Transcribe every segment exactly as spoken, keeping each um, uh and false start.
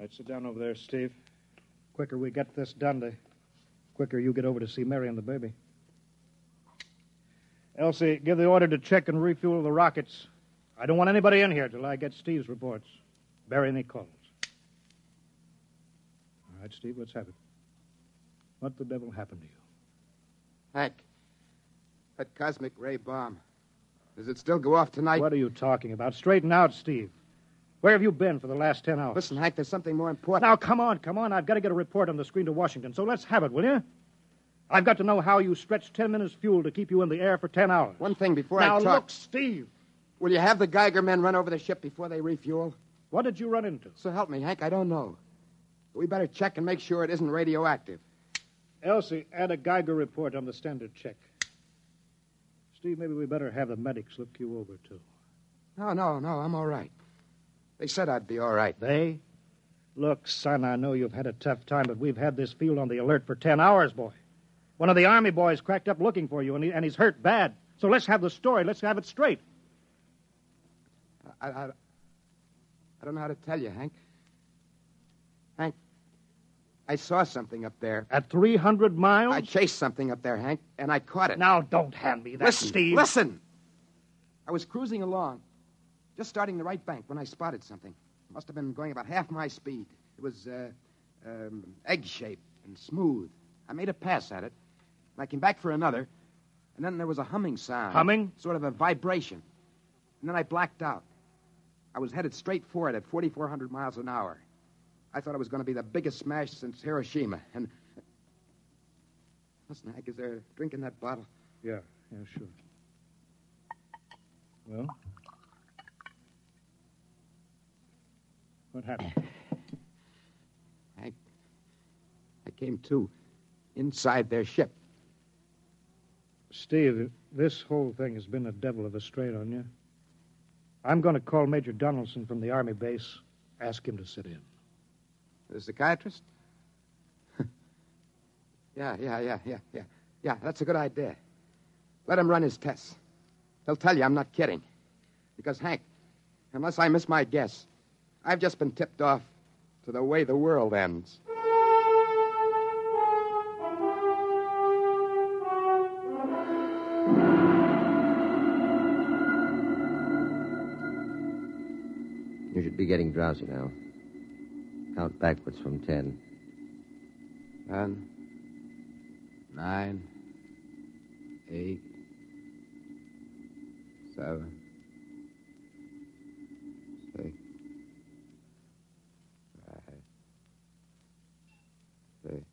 right, sit down over there, Steve. Quicker we get this done, the quicker you get over to see Mary and the baby. Elsie, give the order to check and refuel the rockets. I don't want anybody in here till I get Steve's reports. Bury any calls. All right, Steve, let's have it. What the devil happened to you? Hank, that cosmic ray bomb. Does it still go off tonight? What are you talking about? Straighten out, Steve. Where have you been for the last ten hours? Listen, Hank, there's something more important. Now, come on, come on. I've got to get a report on the screen to Washington, so let's have it, will you? I've got to know how you stretched ten minutes fuel to keep you in the air for ten hours. One thing before now, I talk... Now, look, Steve. Will you have the Geiger men run over the ship before they refuel? What did you run into? So help me, Hank, I don't know. But we better check and make sure it isn't radioactive. Elsie, add a Geiger report on the standard check. Steve, maybe we better have the medics look you over, too. No, no, no, I'm all right. They said I'd be all right. They? Look, son, I know you've had a tough time, but we've had this field on the alert for ten hours, boy. One of the Army boys cracked up looking for you, and, he, and he's hurt bad. So let's have the story. Let's have it straight. I, I, I don't know how to tell you, Hank. Hank, I saw something up there. At three hundred miles? I chased something up there, Hank, and I caught it. Now, don't hand me that, listen, Steve. Listen! I was cruising along, just starting the right bank when I spotted something. It must have been going about half my speed. It was uh, um, egg-shaped and smooth. I made a pass at it, and I came back for another, and then there was a humming sound. Humming? Sort of a vibration. And then I blacked out. I was headed straight for it at forty-four hundred miles an hour. I thought it was going to be the biggest smash since Hiroshima. And listen, Hank, is there a drink in that bottle? Yeah, yeah, sure. Well? What happened? Hank, I came to inside their ship. Steve, this whole thing has been a devil of a strain on you. I'm going to call Major Donaldson from the Army base, ask him to sit in. The psychiatrist? yeah, yeah, yeah, yeah, yeah. Yeah, that's a good idea. Let him run his tests. He'll tell you I'm not kidding. Because, Hank, unless I miss my guess, I've just been tipped off to the way the world ends. You should be getting drowsy now. Count backwards from ten. Ten, nine, eight, seven, six, five, three.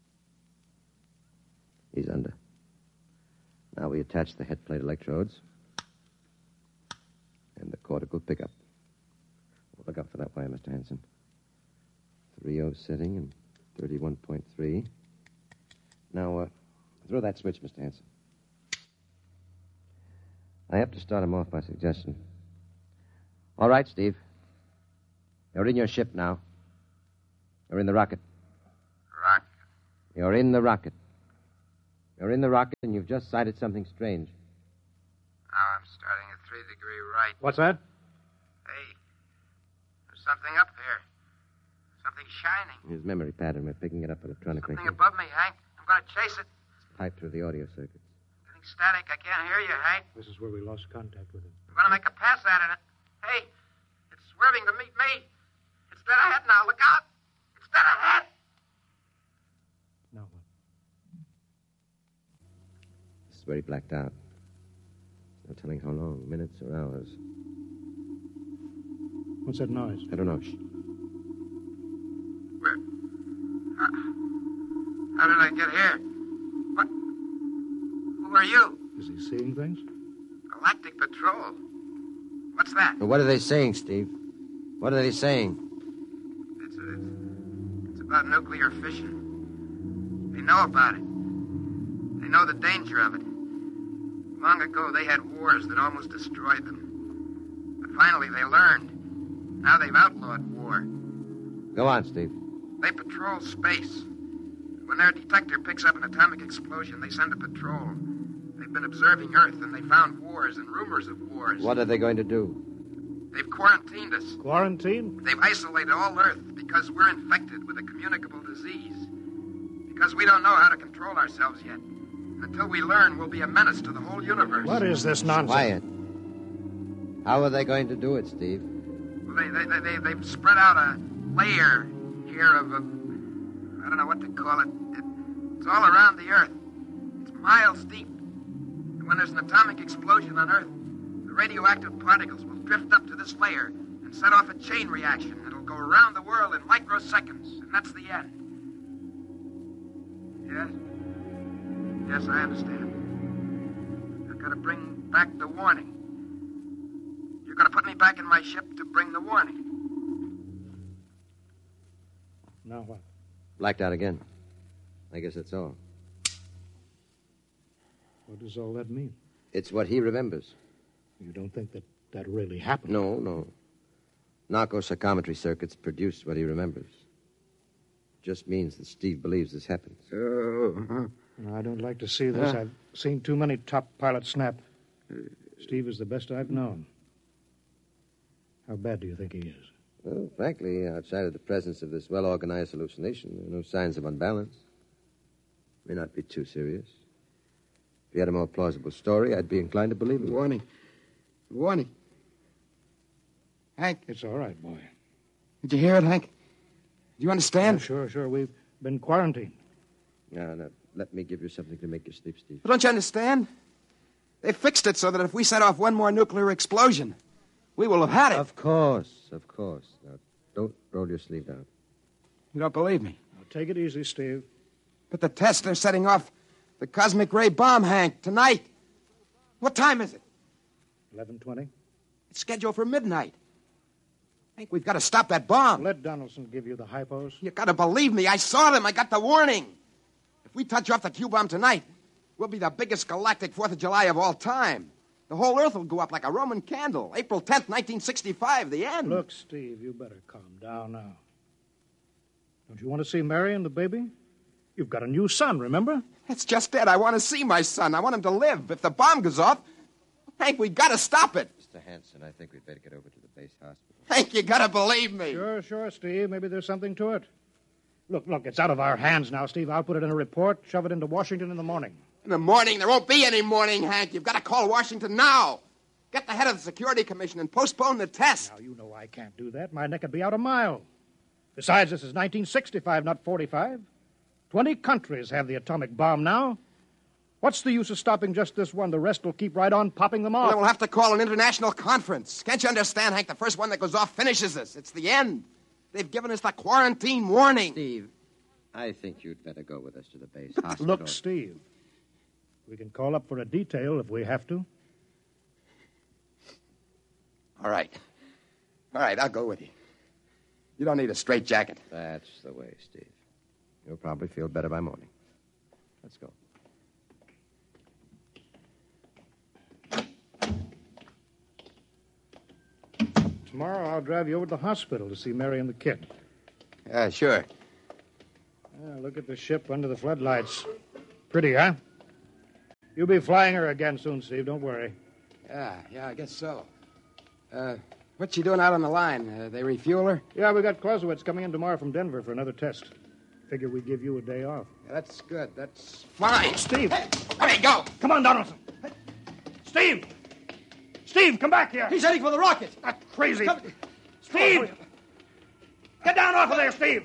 He's under. Now we attach the head plate electrodes and the cortical pickup. Look up for that wire, Mister Hanson. three oh setting and thirty-one point three. Now, uh, throw that switch, Mister Hanson. I have to start him off by suggestion. All right, Steve. You're in your ship now. You're in the rocket. Rocket? You're in the rocket. You're in the rocket, and you've just sighted something strange. Now I'm starting at three degree right. What's that? Hey, there's something up there. Something shining. His memory pattern. We're picking it up electronically. Something above me, Hank. I'm going to chase it. It's piped through the audio circuits. Getting static. I can't hear you, Hank. This is where we lost contact with him. I'm going to make a pass at it. Hey, it's swerving to meet me. It's dead ahead now. Look out. It's dead ahead. Now what? This is where he blacked out. No telling how long, minutes or hours. What's that noise? I don't know. Shh. Where? How, how did I get here? What? Who are you? Is he seeing things? Galactic Patrol. What's that? Well, what are they saying, Steve? What are they saying? It's, it's, it's about nuclear fission. They know about it. They know the danger of it. Long ago, they had wars that almost destroyed them. But finally, they learned. Now they've outlawed war. Go on, Steve. They patrol space. When their detector picks up an atomic explosion, they send a patrol. They've been observing Earth, and they found wars and rumors of wars. What are they going to do? They've quarantined us. Quarantine? They've isolated all Earth because we're infected with a communicable disease. Because we don't know how to control ourselves yet. Until we learn, we'll be a menace to the whole universe. What is this nonsense? Quiet. How are they going to do it, Steve? Well, they, they, they, they, they've spread out a layer here of, a, I don't know what to call it. it. It's all around the Earth. It's miles deep. And when there's an atomic explosion on Earth, the radioactive particles will drift up to this layer and set off a chain reaction that'll go around the world in microseconds. And that's the end. Yes? Yes, I understand. I've got to bring back the warning. You're going to put me back in my ship to bring the warning. Now what? Blacked out again. I guess that's all. What does all that mean? It's what he remembers. You don't think that that really happened? No, no. Narco-psychometry circuits produce what he remembers. Just means that Steve believes this happened. Oh. No, I don't like to see this. I've seen too many top pilots snap. Steve is the best I've known. How bad do you think he is? Well, frankly, outside of the presence of this well-organized hallucination, there are no signs of unbalance. May not be too serious. If he had a more plausible story, I'd be inclined to believe him. Warning. Warning. Hank. It's all right, boy. Did you hear it, Hank? Do you understand? Yeah, sure, sure. We've been quarantined. Now, now, let me give you something to make you sleep, Steve. But don't you understand? They fixed it so that if we set off one more nuclear explosion, we will have had it. Of course, of course. Now, don't roll your sleeve down. You don't believe me? Now, take it easy, Steve. But the tests are setting off the cosmic ray bomb, Hank, tonight. What time is it? eleven twenty. It's scheduled for midnight. Hank, we've got to stop that bomb. Let Donaldson give you the hypos. You got to believe me. I saw them. I got the warning. If we touch off the Q-bomb tonight, we'll be the biggest galactic Fourth of July of all time. The whole Earth will go up like a Roman candle. April tenth, nineteen sixty-five, the end. Look, Steve, you better calm down now. Don't you want to see Mary and the baby? You've got a new son, remember? That's just it. I want to see my son. I want him to live. If the bomb goes off, Hank, we got to stop it. Mister Hanson, I think we'd better get over to the base hospital. Hank, you got to believe me. Sure, sure, Steve. Maybe there's something to it. Look, look, it's out of our hands now, Steve. I'll put it in a report, shove it into Washington in the morning. In the morning? There won't be any morning, Hank. You've got to call Washington now. Get the head of the Security Commission and postpone the test. Now, you know I can't do that. My neck would be out a mile. Besides, this is nineteen sixty-five, not forty-five. Twenty countries have the atomic bomb now. What's the use of stopping just this one? The rest will keep right on popping them off. Well, then we'll have to call an international conference. Can't you understand, Hank? The first one that goes off finishes us. It's the end. They've given us the quarantine warning. Steve, I think you'd better go with us to the base hospital. Look, Steve, we can call up for a detail if we have to. All right. All right, I'll go with you. You don't need a straitjacket. That's the way, Steve. You'll probably feel better by morning. Let's go. Tomorrow I'll drive you over to the hospital to see Mary and the kid. Yeah, sure. Ah, look at the ship under the floodlights. Pretty, huh? You'll be flying her again soon, Steve. Don't worry. Yeah, yeah, I guess so. Uh, what's she doing out on the line? Uh, they refuel her? Yeah, we got Clausewitz coming in tomorrow from Denver for another test. Figure we'd give you a day off. Yeah, that's good. That's fine. Steve! Hey, hey, go! Come on, Donaldson! Hey. Steve! Steve, come back here! He's heading for the rocket! That's crazy! Come... Steve! Get down off of there, Steve!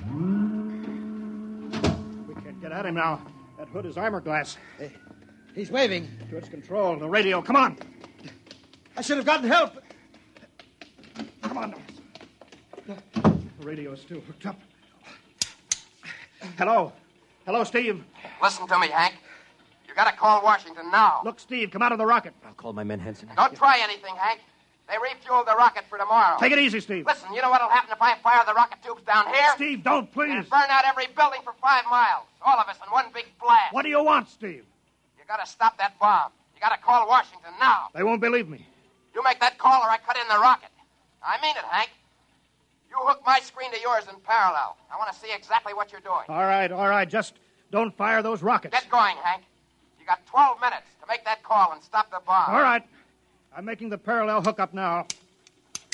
We can't get at him now. That hood is armor glass. Hey, he's waving. To its control, the radio. Come on! I should have gotten help. Come on, Donaldson. The radio is still hooked up. Hello. Hello, Steve. Listen to me, Hank. You gotta call Washington now. Look, Steve, come out of the rocket. I'll call my men, Henson. Don't try anything, Hank. They refueled the rocket for tomorrow. Take it easy, Steve. Listen, you know what'll happen if I fire the rocket tubes down here? Steve, don't, please. It'll burn out every building for five miles. All of us in one big blast. What do you want, Steve? You gotta stop that bomb. You gotta call Washington now. They won't believe me. You make that call or I cut in the rocket. I mean it, Hank. You hook my screen to yours in parallel. I want to see exactly what you're doing. All right, all right. Just don't fire those rockets. Get going, Hank. You got twelve minutes to make that call and stop the bomb. All right. I'm making the parallel hookup now.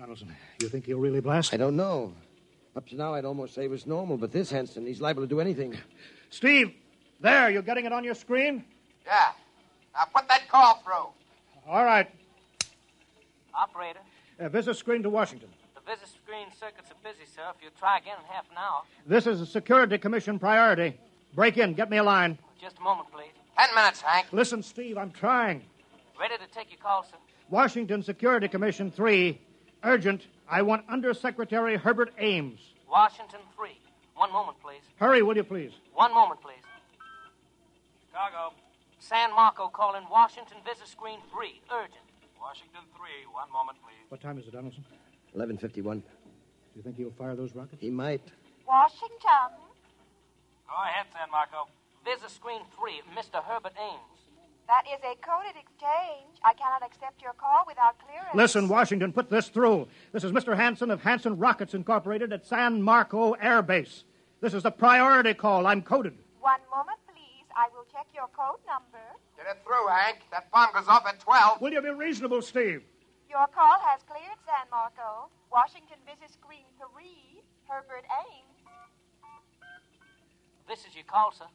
Donaldson, you think he'll really blast? I don't know. Up to now, I'd almost say it was normal, but this Hanson, he's liable to do anything. Steve, there, you're getting it on your screen? Yeah. Now put that call through. All right. Operator, Uh, visit screen to Washington. the visit screen circuits are busy, sir. If you'll try again in half an hour. This is a Security Commission priority. Break in. Get me a line. Just a moment, please. Ten minutes, Hank. Listen, Steve, I'm trying. Ready to take your call, sir? Washington Security Commission three. Urgent. I want Undersecretary Herbert Ames. Washington three. One moment, please. Hurry, will you please? One moment, please. Chicago. San Marco calling Washington visit screen three. Urgent. Washington three. One moment, please. What time is it, Donaldson? eleven fifty-one. Do you think he'll fire those rockets? He might. Washington. Go ahead, San Marco. Visit screen three, Mister Herbert Ames. That is a coded exchange. I cannot accept your call without clearance. Listen, Washington, put this through. This is Mister Hanson of Hanson Rockets Incorporated at San Marco Air Base. This is the priority call. I'm coded. One moment, please. I will check your code number. Get it through, Hank. That bomb goes off at twelve. Will you be reasonable, Steve? Your call has cleared, San Marco. Washington visit screen three, Herbert Ames. This is your call, sir.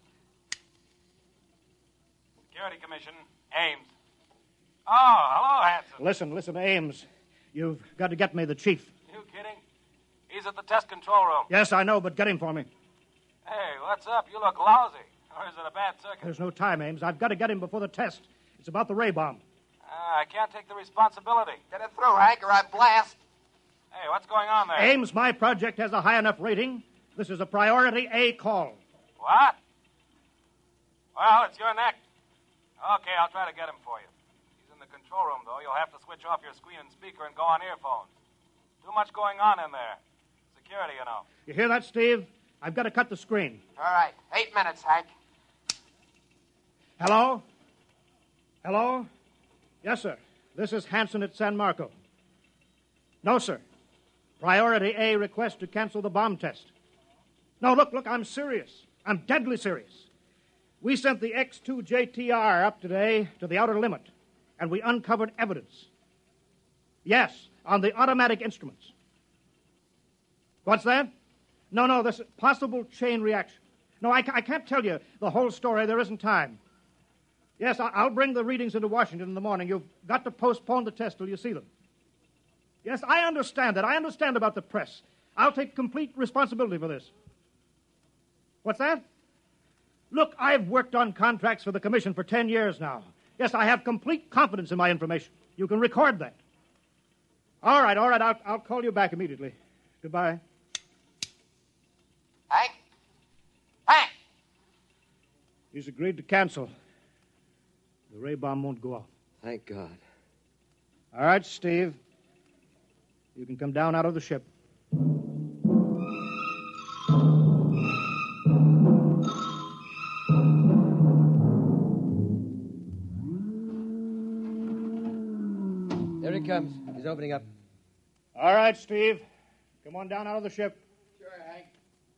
Security Commission. Ames. Oh, hello, Hanson. Listen, listen, Ames. You've got to get me the chief. You kidding? He's at the test control room. Yes, I know, but get him for me. Hey, what's up? You look lousy. Or is it a bad circuit? There's no time, Ames. I've got to get him before the test. It's about the ray bomb. Uh, I can't take the responsibility. Get it through, Hank, or I blast. Hey, what's going on there? Ames, my project has a high enough rating. This is a priority A call. What? Well, it's your neck. Okay, I'll try to get him for you. He's in the control room, though. You'll have to switch off your screen and speaker and go on earphones. Too much going on in there. Security, you know. You hear that, Steve? I've got to cut the screen. All right. Eight minutes, Hank. Hello? Hello? Yes, sir. This is Hanson at San Marco. No, sir. Priority A request to cancel the bomb test. No, look, look, I'm serious. I'm deadly serious. We sent the X two J T R up today to the outer limit, and we uncovered evidence. Yes, on the automatic instruments. What's that? No, no, this possible chain reaction. No, I, I can't tell you the whole story. There isn't time. Yes, I, I'll bring the readings into Washington in the morning. You've got to postpone the test till you see them. Yes, I understand that. I understand about the press. I'll take complete responsibility for this. What's that? Look, I've worked on contracts for the Commission for ten years now. Yes, I have complete confidence in my information. You can record that. All right, all right, I'll, I'll call you back immediately. Goodbye. Hank? Hank! He's agreed to cancel. The ray bomb won't go off. Thank God. All right, Steve. You can come down out of the ship. There he comes. He's opening up. All right, Steve. Come on down out of the ship. Sure, Hank.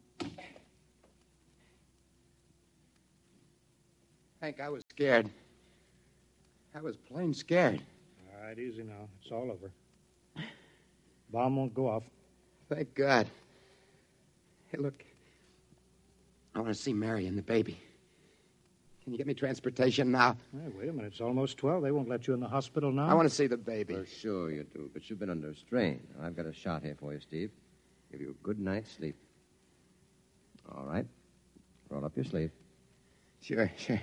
Hank, I was scared. I was plain scared. All right, easy now. It's all over. Bomb won't go off. Thank God. Hey, look. I want to see Mary and the baby. Can you get me transportation now? Hey, wait a minute. It's almost twelve. They won't let you in the hospital now. I want to see the baby. For sure you do, but you've been under strain. I've got a shot here for you, Steve. Give you a good night's sleep. All right. Roll up your sleeve. Sure, sure.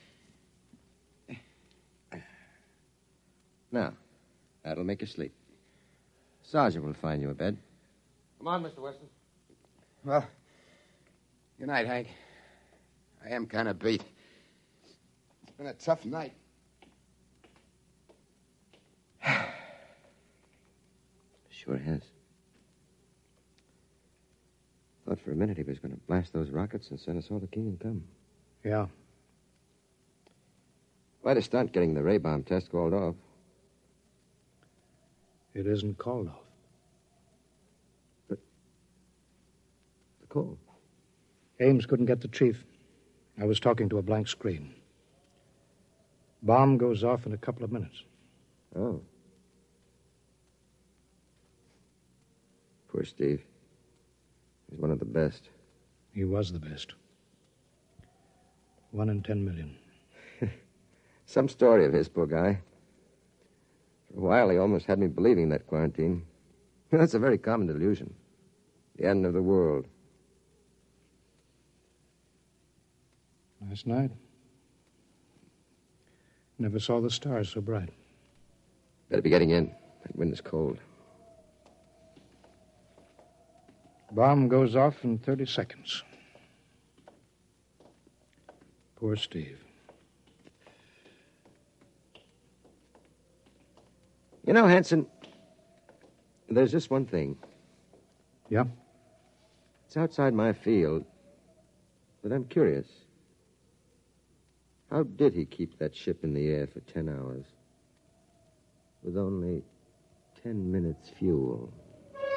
Now, that'll make you sleep. Sergeant will find you a bed. Come on, Mister Weston. Well, good night, Hank. I am kind of beat. It's been a tough night. Sure has. Thought for a minute he was going to blast those rockets and send us all to Kingdom Come. Yeah. Quite a stunt getting the ray bomb test called off. It isn't called off. The call. Ames couldn't get the chief. I was talking to a blank screen. Bomb goes off in a couple of minutes. Oh. Poor Steve. He's one of the best. He was the best. One in ten million. Some story of his, poor guy. For a while, he almost had me believing that quarantine. That's a very common delusion. The end of the world. Last night, never saw the stars so bright. Better be getting in. That wind is cold. Bomb goes off in thirty seconds. Poor Steve. You know, Hanson, there's just one thing. Yeah? It's outside my field, but I'm curious. How did he keep that ship in the air for ten hours with only ten minutes fuel?